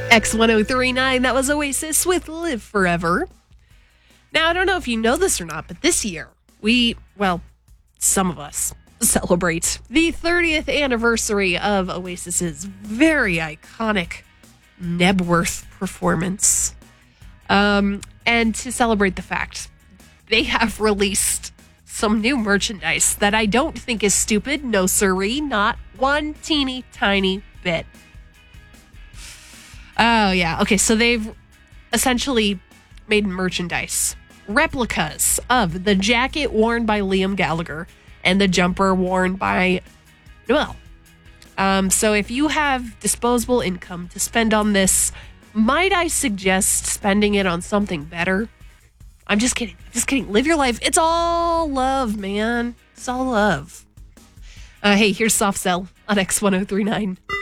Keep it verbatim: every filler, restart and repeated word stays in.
X ten thirty-nine, that was Oasis with Live Forever. Now, I don't know if you know this or not, but this year, we, well, some of us celebrate the thirtieth anniversary of Oasis's very iconic Nebworth performance. Um, and to celebrate the fact, they have released some new merchandise that I don't think is stupid. No siree, not one teeny tiny bit. Oh, yeah. Okay, so they've essentially made merchandise, replicas of the jacket worn by Liam Gallagher and the jumper worn by Noel. Um, so if you have disposable income to spend on this, might I suggest spending it on something better? I'm just kidding. I'm just kidding. Live your life. It's all love, man. It's all love. Uh, hey, here's Soft Cell on X ten thirty-nine.